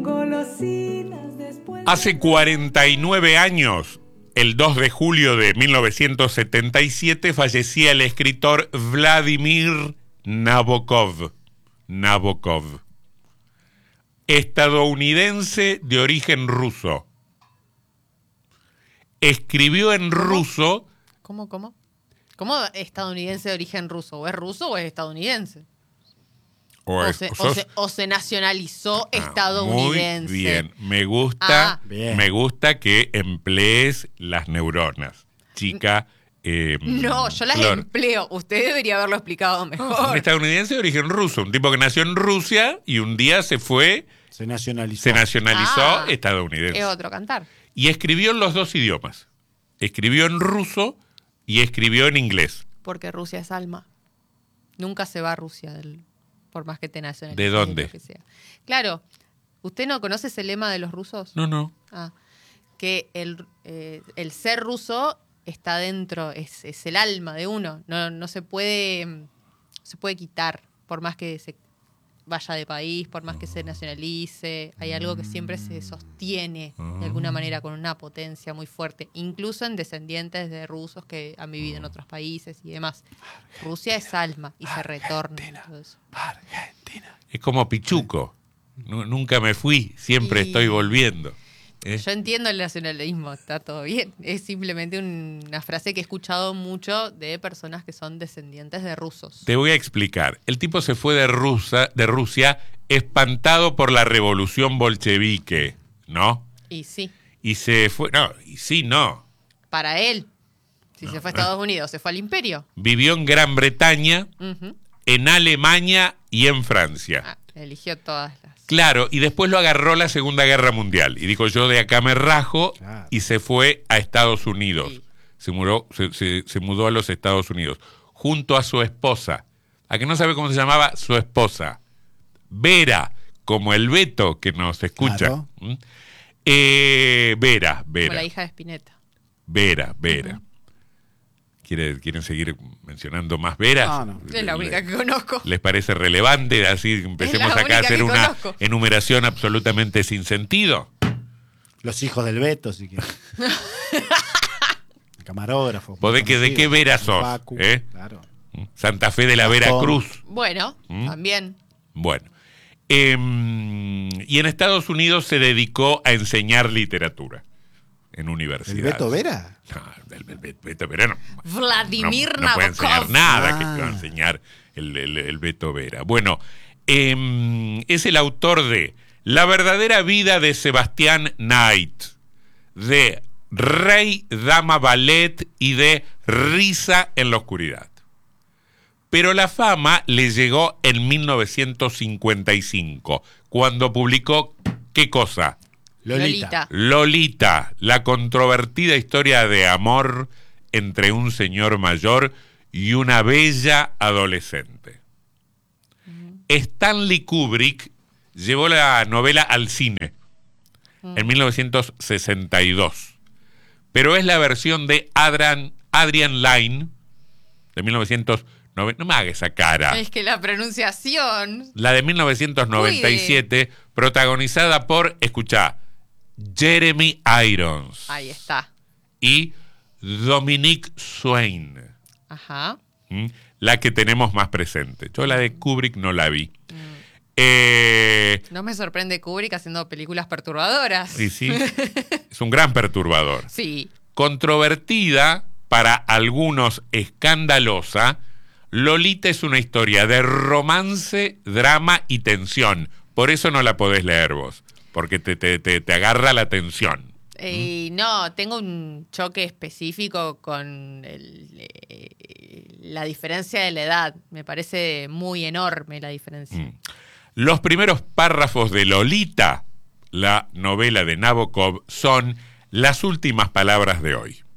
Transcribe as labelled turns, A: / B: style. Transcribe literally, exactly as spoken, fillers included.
A: Hace cuarenta y nueve años, el dos de julio de mil novecientos setenta y siete, fallecía el escritor Vladimir Nabokov. Nabokov. Estadounidense de origen ruso. Escribió en
B: ¿Cómo?
A: ruso.
B: ¿Cómo, cómo? ¿Cómo estadounidense de origen ruso? ¿O es ruso o es estadounidense?
A: O,
B: O
A: es,
B: se,
A: sos-
B: o se- o se nacionalizó
A: Ah,
B: estadounidense.
A: Muy bien, me gusta,
B: Ah.
C: Bien.
A: me gusta que emplees las neuronas, chica. eh,
B: No, yo las
A: Flor.
B: empleo. Usted debería haberlo explicado
A: Un
B: mejor.
A: estadounidense de origen ruso, un tipo que nació en Rusia y un día se fue,
C: Se nacionalizó.
A: se nacionalizó
B: Ah,
A: estadounidense.
B: Es otro cantar.
A: Y escribió en los dos idiomas. Escribió en ruso y escribió en inglés.
B: Porque Rusia es alma. Nunca se va a Rusia, del, por más que te nacionalices.
A: ¿De dónde?
B: lo que sea. Claro. ¿Usted no conoce ese lema de los rusos?
A: No, no.
B: Ah, que el, eh, el ser ruso está dentro, es, es el alma de uno. No, no se puede, mm, se puede quitar, por más que se vaya de país, por más que se nacionalice. Hay algo que siempre se sostiene de alguna manera con una potencia muy fuerte, incluso en descendientes de rusos que han vivido en otros países y demás. Rusia es alma y se retorna. y todo eso.
A: Es como Pichuco. Nu- nunca me fui, siempre
B: Y-
A: estoy volviendo. ¿Eh?
B: Yo entiendo el nacionalismo, está todo bien. Es simplemente un- una frase que he escuchado mucho de personas que son descendientes de rusos.
A: Te voy a explicar. El tipo se fue de, Rusa, de Rusia espantado por la revolución bolchevique, ¿no?
B: Y sí,
A: Y se fue... No, y sí, no.
B: para él, si se fue a Estados Unidos, se fue al imperio.
A: Vivió en Gran Bretaña,
B: Ujú.
A: en Alemania y en Francia.
B: Ah, eligió todas las...
A: Claro, y después lo agarró la Segunda Guerra Mundial. Y dijo, yo de acá me rajo,
C: Claro.
A: y se fue a Estados Unidos.
B: Sí.
A: Se, mudó, se, se- se mudó a los Estados Unidos, junto a su esposa. ¿A que no sabe cómo se llamaba su esposa? Vera, como el Beto que nos escucha.
C: Claro.
A: ¿Mm? Eh, Vera,
B: Como
A: Vera,
B: la hija de Spinetta.
A: Vera, Vera. ¿Quiere- ¿Quieren seguir mencionando más Veras?
C: No, no.
B: Es la única que conozco.
A: ¿Les parece relevante? Así empecemos
B: Es la
A: acá a
B: única
A: hacer
B: que
A: una
B: conozco.
A: enumeración absolutamente sin sentido.
C: Los hijos del Beto, si quieres. El camarógrafo.
A: ¿Vos de qué- de qué Vera sos,
C: Facu,
A: eh?
C: Claro.
A: Santa Fe de la Veracruz.
B: Bueno,
A: ¿Mm?
B: también.
A: Bueno. Em, y en Estados Unidos se dedicó a enseñar literatura en
C: ¿El
A: universidades.
C: Beto Vera?
A: No, el, el- el Beto Vera no,
B: Vladimir
A: no, no puede
B: Nabokov.
A: enseñar nada que
C: Ah.
A: pueda enseñar el, el- el Beto Vera. Bueno, em, es el autor de La verdadera vida de Sebastián Knight, de Rey, Dama, Ballet y de Risa en la oscuridad. Pero la fama le llegó en mil novecientos cincuenta y cinco, cuando publicó, ¿qué cosa?
C: Lolita.
B: Lolita.
A: Lolita, la controvertida historia de amor entre un señor mayor y una bella adolescente. Stanley Kubrick llevó la novela al cine en mil novecientos sesenta y dos, pero es la versión de Adrian, Adrian Lyne de mil novecientos noventa. No me haga esa cara.
B: Es que la pronunciación...
A: La de mil novecientos noventa y siete, protagonizada por, escuchá, Jeremy Irons
B: Ahí está.
A: y Dominique Swain,
B: Ajá.
A: ¿m? La que tenemos más presente. Yo la de Kubrick no la vi. Eh,
B: No me sorprende Kubrick haciendo películas perturbadoras.
A: y sí, es un gran perturbador.
B: Sí.
A: Controvertida, para algunos escandalosa, Lolita es una historia de romance, drama y tensión. Por eso no la podés leer vos, porque te, te, te, te agarra la tensión.
B: Eh, no, tengo un choque específico con el, eh, la diferencia de la edad. Me parece muy enorme la diferencia.
A: Mm. Los primeros párrafos de Lolita, la novela de Nabokov, son las últimas palabras de hoy.